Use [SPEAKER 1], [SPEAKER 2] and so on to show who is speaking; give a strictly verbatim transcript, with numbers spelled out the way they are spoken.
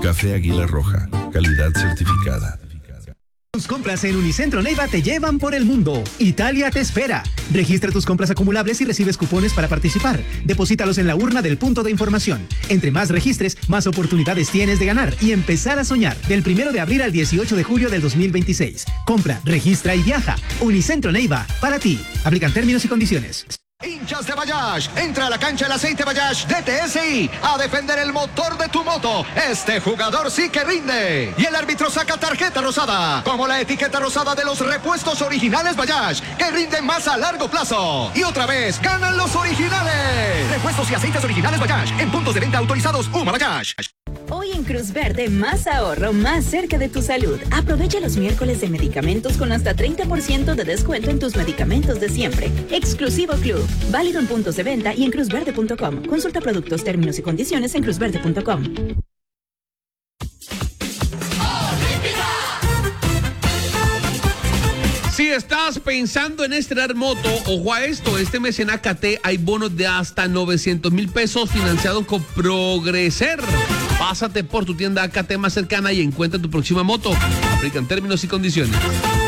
[SPEAKER 1] Café Águila Roja, calidad certificada.
[SPEAKER 2] Tus compras en Unicentro Neiva te llevan por el mundo. Italia te espera. Registra tus compras acumulables y recibes cupones para participar. Deposítalos en la urna del punto de información. Entre más registres, más oportunidades tienes de ganar y empezar a soñar. Del primero de abril al dieciocho de julio del dos mil veintiséis. Compra, registra y viaja. Unicentro Neiva, para ti. Aplican términos y condiciones.
[SPEAKER 3] Hinchas de Bayash, entra a la cancha el aceite Bayash de T S I a defender el motor de tu moto. Este jugador sí que rinde. Y el árbitro saca tarjeta rosada, como la etiqueta rosada de los repuestos originales Bayash, que rinden más a largo plazo. Y otra vez, ganan los originales. Repuestos y aceites originales Bayash, en puntos de venta autorizados Uma Bayash.
[SPEAKER 4] Hoy en Cruz Verde, más ahorro, más cerca de tu salud. Aprovecha los miércoles de medicamentos con hasta treinta por ciento de descuento en tus medicamentos de siempre. Exclusivo Club. Válido en puntos de venta y en cruz verde punto com. Consulta productos, términos y condiciones en cruz verde punto com.
[SPEAKER 5] Si estás pensando en estrenar moto, ojo a esto, este mes en A K T hay bonos de hasta novecientos mil pesos financiados con Progreser. Pásate por tu tienda A K T más cercana y encuentra tu próxima moto. Aplican términos y condiciones.